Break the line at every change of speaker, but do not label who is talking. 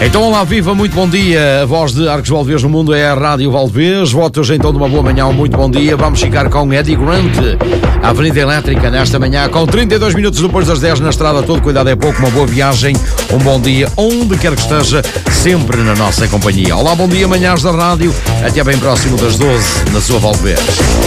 Então, olá, viva, muito bom dia. A voz de Arcos Valdevez no mundo é a Rádio Valdevez. Votos então de uma boa manhã, muito bom dia. Vamos ficar com Eddie Grant, a Avenida Elétrica, nesta manhã, com 32 minutos depois das 10 na estrada. Todo cuidado é pouco, uma boa viagem, um bom dia, onde quer que esteja, sempre na nossa companhia. Olá, bom dia, manhãs da rádio, até bem próximo das 12, na sua Valdevez.